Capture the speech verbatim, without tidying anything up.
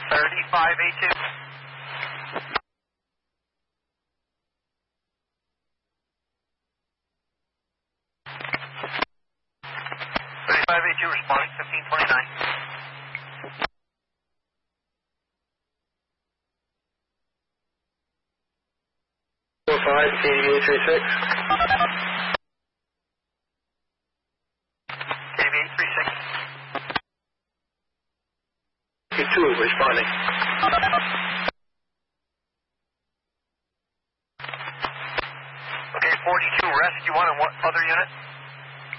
thirty-five eight two. thirty-five eight two responding, fifteen twenty-nine. four five, K D eight three six. K D eight three six. K two responding.